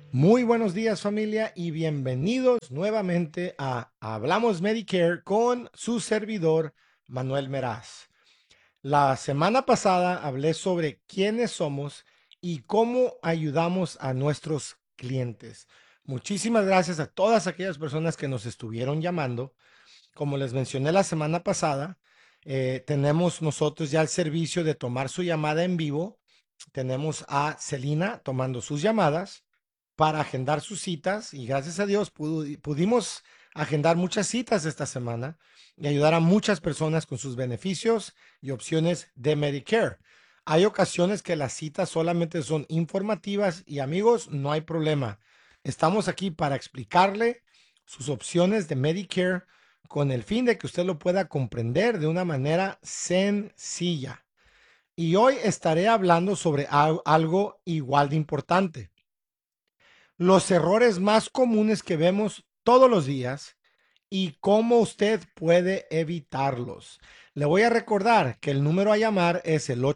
Muy buenos días familia y bienvenidos nuevamente a Hablamos Medicare con su servidor Manuel Meraz. La semana pasada hablé sobre quiénes somos y cómo ayudamos a nuestros clientes. Muchísimas gracias a todas aquellas personas que nos estuvieron llamando. Como les mencioné la semana pasada, tenemos nosotros ya el servicio de tomar su llamada en vivo. Tenemos a Celina tomando sus llamadas para agendar sus citas y gracias a Dios pudimos agendar muchas citas esta semana y ayudar a muchas personas con sus beneficios y opciones de Medicare. Hay ocasiones que las citas solamente son informativas y amigos, no hay problema. Estamos aquí para explicarle sus opciones de Medicare con el fin de que usted lo pueda comprender de una manera sencilla. Y hoy estaré hablando sobre algo igual de importante. Los errores más comunes que vemos todos los días y cómo usted puede evitarlos. Le voy a recordar que el número a llamar es el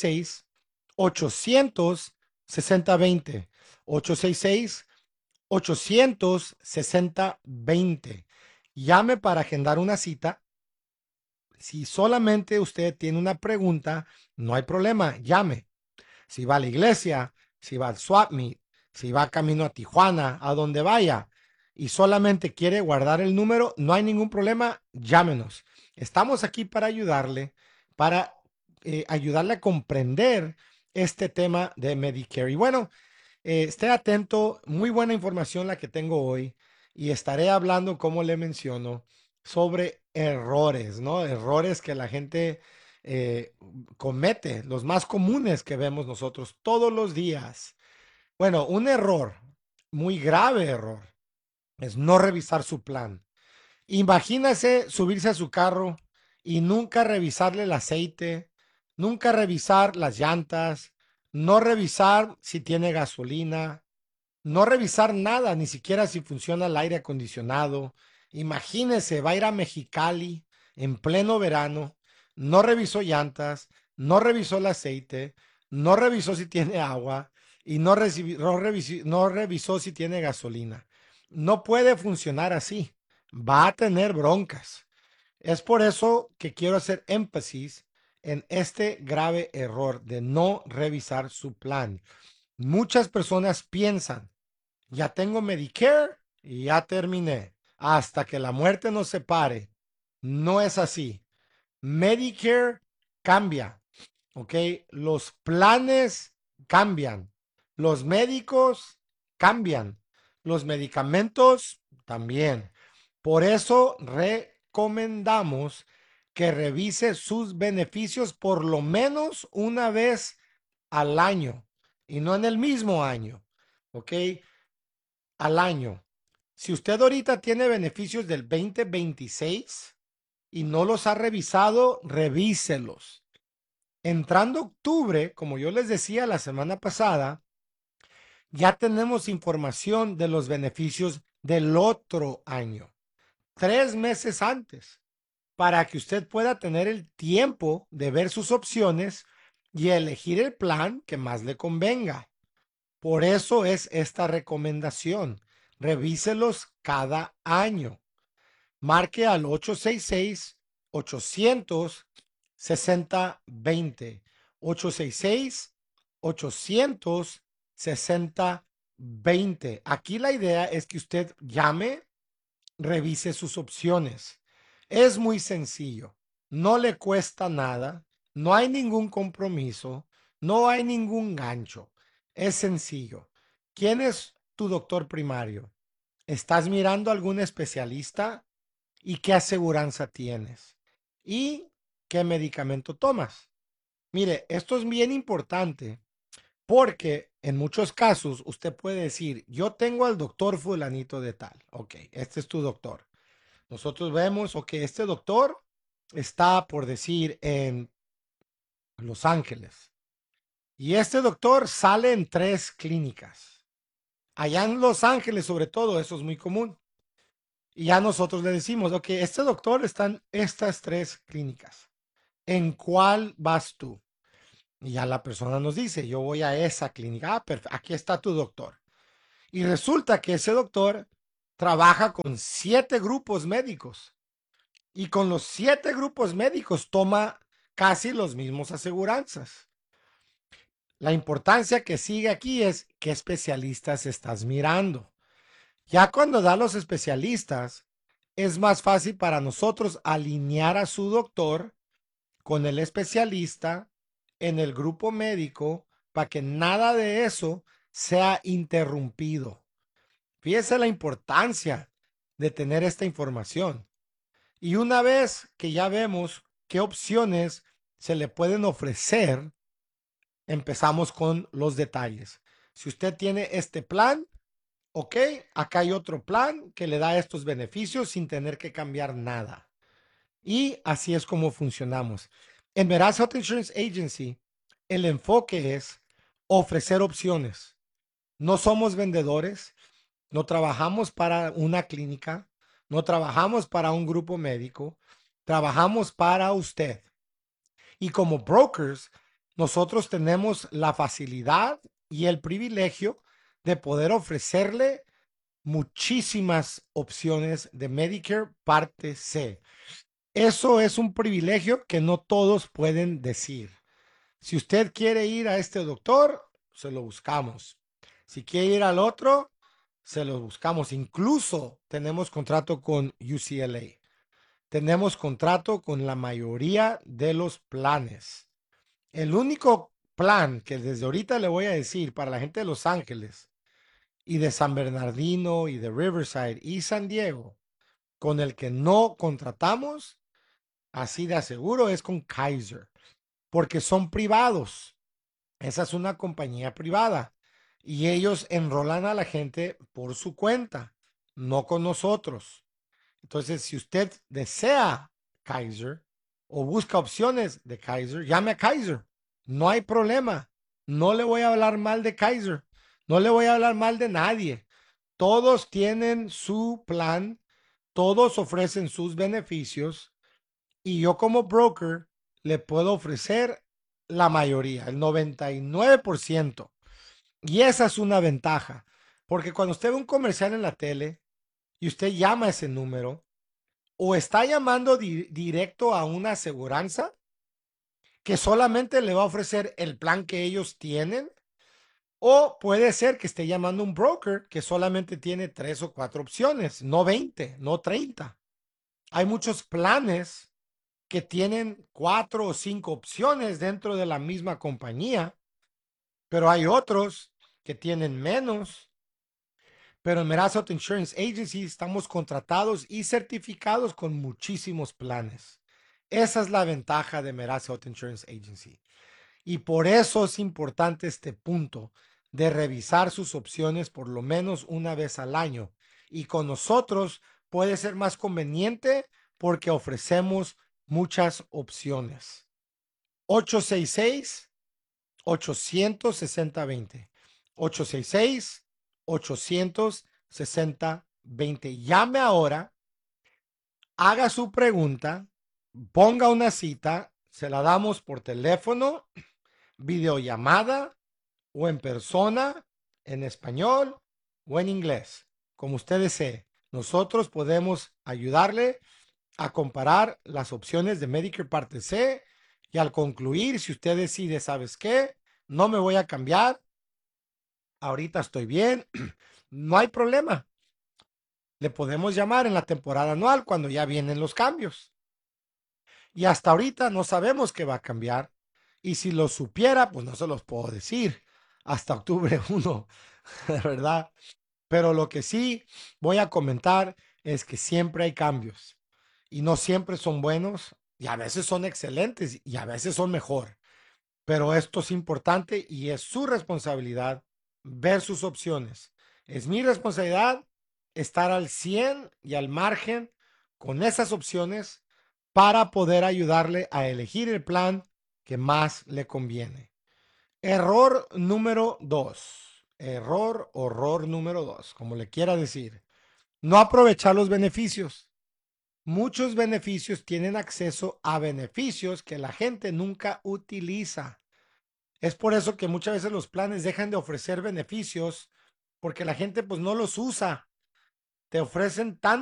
866-800-6020. 866-800-6020. Llame para agendar una cita. Si solamente usted tiene una pregunta, no hay problema, llame. Si va a la iglesia, si va al swap meet, si va camino a Tijuana, a donde vaya, y solamente quiere guardar el número, no hay ningún problema, llámenos. Estamos aquí para ayudarle, para ayudarle a comprender este tema de Medicare. Y bueno, esté atento, muy buena información la que tengo hoy y estaré hablando, como le menciono, sobre errores, ¿no? Errores que la gente eh, comete, los más comunes que vemos nosotros todos los días. Bueno, un error, muy grave error, es no revisar su plan. Imagínese subirse a su carro y nunca revisarle el aceite, nunca revisar las llantas, no revisar si tiene gasolina, no revisar nada, ni siquiera si funciona el aire acondicionado. Imagínese, va a ir a Mexicali en pleno verano, no revisó llantas, no revisó el aceite, no revisó si tiene agua y no revisó si tiene gasolina. No puede funcionar así. Va a tener broncas. Es por eso que quiero hacer énfasis en este grave error de no revisar su plan. Muchas personas piensan, ya tengo Medicare y ya terminé, hasta que la muerte nos separe. No es así. Medicare cambia, ¿ok? Los planes cambian, los médicos cambian, los medicamentos también. Por eso recomendamos que revise sus beneficios por lo menos una vez al año y no en el mismo año, ¿ok? Al año. Si usted ahorita tiene beneficios del 2026 y no los ha revisado, revíselos. Entrando octubre, como yo les decía la semana pasada, ya tenemos información de los beneficios del otro año, 3 meses antes, para que usted pueda tener el tiempo de ver sus opciones y elegir el plan que más le convenga. Por eso es esta recomendación. Revíselos cada año. Marque al 866-800-6020. 866-800-6020. Aquí la idea es que usted llame, revise sus opciones. Es muy sencillo. No le cuesta nada. No hay ningún compromiso. No hay ningún gancho. Es sencillo. ¿Quién es tu doctor primario? ¿Estás mirando a algún especialista? ¿Y qué aseguranza tienes? ¿Y qué medicamento tomas? Mire, esto es bien importante porque en muchos casos usted puede decir, yo tengo al doctor fulanito de tal. Ok, este es tu doctor. Nosotros vemos, ok, este doctor está, por decir, en Los Ángeles. Y este doctor sale en 3 clínicas. Allá en Los Ángeles, sobre todo, eso es muy común. Y ya nosotros le decimos, ok, este doctor está en estas 3 clínicas. ¿En cuál vas tú? Y ya la persona nos dice, yo voy a esa clínica. Ah, perfecto, aquí está tu doctor. Y resulta que ese doctor trabaja con 7 grupos médicos y con los 7 grupos médicos toma casi los mismos aseguranzas. La importancia que sigue aquí es qué especialistas estás mirando. Ya cuando da los especialistas, es más fácil para nosotros alinear a su doctor con el especialista en el grupo médico para que nada de eso sea interrumpido. Fíjese la importancia de tener esta información. Y una vez que ya vemos qué opciones se le pueden ofrecer, empezamos con los detalles. Si usted tiene este plan, ok, acá hay otro plan que le da estos beneficios sin tener que cambiar nada. Y así es como funcionamos. En Veraz Health Insurance Agency, el enfoque es ofrecer opciones. No somos vendedores, no trabajamos para una clínica, no trabajamos para un grupo médico, trabajamos para usted. Y como brokers, nosotros tenemos la facilidad y el privilegio de poder ofrecerle muchísimas opciones de Medicare Parte C. Eso es un privilegio que no todos pueden decir. Si usted quiere ir a este doctor, se lo buscamos. Si quiere ir al otro, se lo buscamos. Incluso tenemos contrato con UCLA. Tenemos contrato con la mayoría de los planes. El único plan que desde ahorita le voy a decir para la gente de Los Ángeles y de San Bernardino y de Riverside y San Diego, con el que no contratamos, así de seguro, es con Kaiser, porque son privados. Esa es una compañía privada y ellos enrolan a la gente por su cuenta, no con nosotros. Entonces, si usted desea Kaiser o busca opciones de Kaiser, llame a Kaiser. No hay problema. No le voy a hablar mal de Kaiser. No le voy a hablar mal de nadie. Todos tienen su plan, todos ofrecen sus beneficios y yo como broker le puedo ofrecer la mayoría, el 99%. Y esa es una ventaja, porque cuando usted ve un comercial en la tele y usted llama a ese número, o está llamando directo a una aseguranza que solamente le va a ofrecer el plan que ellos tienen, o puede ser que esté llamando a un broker que solamente tiene 3 o 4 opciones, no 20, no 30. Hay muchos planes que tienen 4 o 5 opciones dentro de la misma compañía, pero hay otros que tienen menos. Pero en Meraz Auto Insurance Agency estamos contratados y certificados con muchísimos planes. Esa es la ventaja de Meraz Auto Insurance Agency. Y por eso es importante este punto de revisar sus opciones por lo menos una vez al año. Y con nosotros puede ser más conveniente porque ofrecemos muchas opciones. 866-860-20. 866-860-20. Llame ahora, haga su pregunta, ponga una cita, se la damos por teléfono, videollamada o en persona, en español o en inglés, como usted desee. Nosotros podemos ayudarle a comparar las opciones de Medicare Parte C y al concluir, si usted decide, ¿sabes qué? No me voy a cambiar, ahorita estoy bien, no hay problema. Le podemos llamar en la temporada anual cuando ya vienen los cambios. Y hasta ahorita no sabemos qué va a cambiar. Y si lo supiera, pues no se los puedo decir hasta octubre 1, ¿verdad? Pero lo que sí voy a comentar es que siempre hay cambios y no siempre son buenos y a veces son excelentes y a veces son mejor. Pero esto es importante y es su responsabilidad ver sus opciones. Es mi responsabilidad estar al 100 y al margen con esas opciones para poder ayudarle a elegir el plan que más le conviene. Error número 2. Horror número 2, como le quiera decir. No aprovechar los beneficios. Muchos beneficios tienen acceso a beneficios que la gente nunca utiliza. Es por eso que muchas veces los planes dejan de ofrecer beneficios porque la gente pues no los usa. Te ofrecen tanto